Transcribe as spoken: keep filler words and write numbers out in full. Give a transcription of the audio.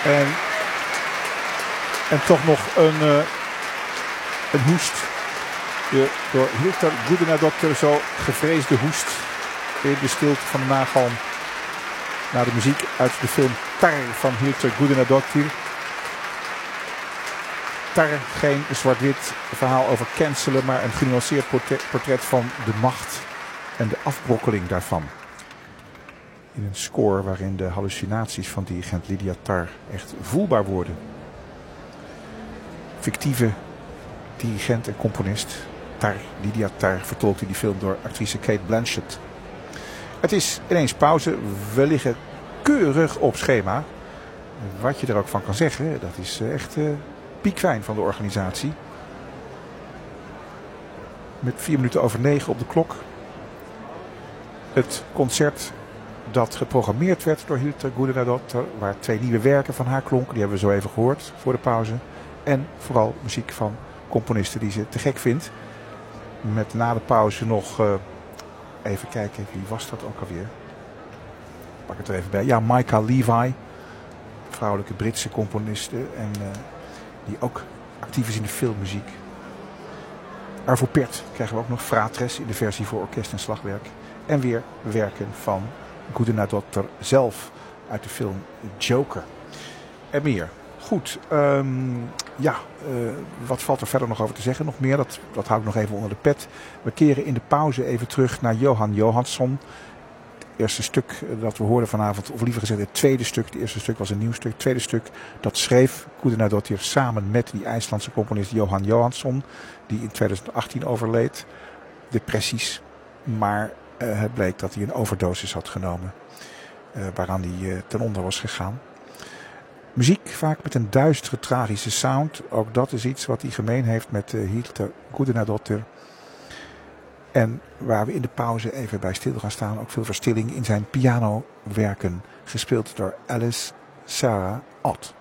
En, en toch nog een, uh, een hoest. De door Hildur Guðnadóttir zo gevreesde hoest in de stilte van de nagalm. Naar de muziek uit de film Tar van Hildur Guðnadóttir. Tar, geen zwart-wit verhaal over cancelen, maar een genuanceerd portret, portret van de macht en de afbrokkeling daarvan. In een score waarin de hallucinaties van dirigent Lydia Tarr echt voelbaar worden. Fictieve dirigent en componist Tarr, Lydia Tarr, vertolkt in die film door actrice Cate Blanchett. Het is ineens pauze. We liggen keurig op schema. Wat je er ook van kan zeggen, dat is echt uh, piekfijn van de organisatie. Met vier minuten over negen op de klok. Het concert dat geprogrammeerd werd door Hildur Guðnadóttir, waar twee nieuwe werken van haar klonken, die hebben we zo even gehoord voor de pauze. En vooral muziek van componisten die ze te gek vindt. Met na de pauze nog, uh, even kijken, wie was dat ook alweer? Pak het er even bij. Ja, Mica Levi, vrouwelijke Britse componiste en uh, die ook actief is in de filmmuziek. Arvo Pärt krijgen we ook nog, Fratres in de versie voor orkest en slagwerk. En weer werken van Guðnadóttir zelf uit de film Joker. En meer. Goed, um, ja, uh, wat valt er verder nog over te zeggen? Nog meer, dat, dat hou ik nog even onder de pet. We keren in de pauze even terug naar Jóhann Jóhannsson. Het eerste stuk dat we hoorden vanavond, of liever gezegd het tweede stuk. Het eerste stuk was een nieuw stuk. Het tweede stuk, dat schreef Guðnadóttir samen met die IJslandse componist Jóhann Jóhannsson, die in twintig achttien overleed. Depressies, maar uh, het bleek dat hij een overdosis had genomen. Uh, waaraan hij uh, ten onder was gegaan. Muziek vaak met een duistere, tragische sound. Ook dat is iets wat hij gemeen heeft met uh, Hildur Guðnadóttir. En waar we in de pauze even bij stil gaan staan. Ook veel verstilling in zijn pianowerken. Gespeeld door Alice Sarah Ott.